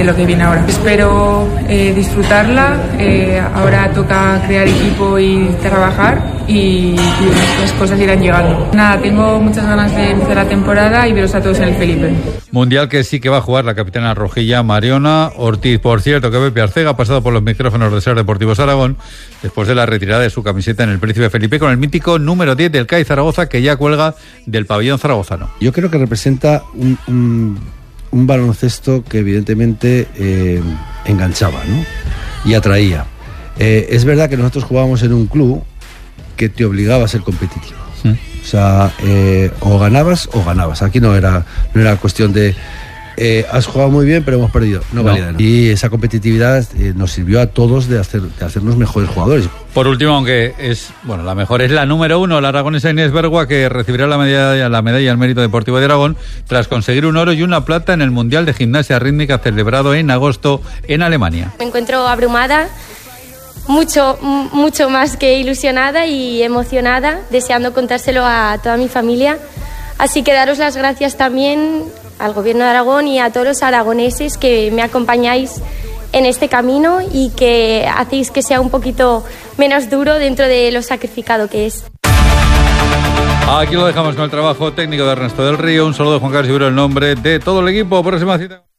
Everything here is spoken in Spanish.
lo que viene ahora. Espero disfrutarla, ahora toca crear equipo y trabajar y las cosas irán llegando. Nada, tengo muchas ganas de empezar la temporada y veros a todos en el Felipe. Mundial que sí que va a jugar la capitana rojilla Mariona Ortiz. Por cierto, que Pepe Arcega ha pasado por los micrófonos de Ser Deportivos Aragón después de la retirada de su camiseta en el Príncipe Felipe con el mítico número 10 del CAI Zaragoza, que ya cuelga del pabellón zaragozano. Yo creo que representa un baloncesto que evidentemente enganchaba, ¿no? Y atraía. Es verdad que nosotros jugábamos en un club que te obligaba a ser competitivo. O sea, o ganabas. Aquí no era cuestión de has jugado muy bien pero hemos perdido. No valía de nada. Y esa competitividad nos sirvió a todos de hacernos mejores jugadores. Por último, aunque es la mejor es la número 1, la aragonesa Inés Bergua, que recibirá la medalla al mérito deportivo de Aragón tras conseguir un oro y una plata en el Mundial de Gimnasia Rítmica celebrado en agosto en Alemania. Me encuentro abrumada, mucho más que ilusionada y emocionada, deseando contárselo a toda mi familia. Así que daros las gracias también al Gobierno de Aragón y a todos los aragoneses que me acompañáis en este camino y que hacéis que sea un poquito menos duro dentro de lo sacrificado que es. Aquí lo dejamos con el trabajo técnico de Ernesto del Río. Un saludo de Juan Carlos Ibero, el nombre de todo el equipo. Próxima cita.